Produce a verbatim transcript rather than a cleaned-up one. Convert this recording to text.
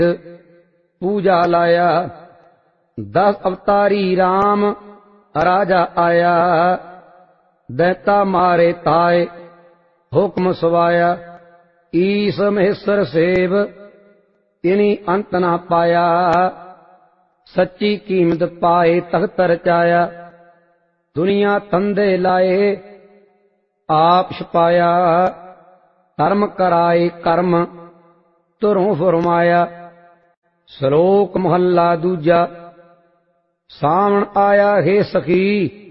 पूजा लाया। दस अवतारी राम राजा आया, दैता मारे ताए हुक्म सवाया। ईस महेश्वर सेव तिनी अंत ना पाया, सच्ची कीमत पाए तख्त रचाया। दुनिया तंदे लाए आप छपाया, धर्म कराए कर्म तुरों फरमाया। श्लोक महला दूजा। सावण आया हे सखी